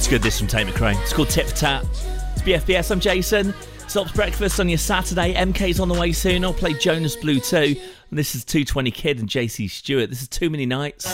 It's good, this from Tate McRae. It's called Tit for Tat. It's BFBS, I'm Jason. Stops breakfast on your Saturday. MK's on the way soon. I'll play Jonas Blue too. And this is 220 Kid and JC Stewart. This is Too Many Nights.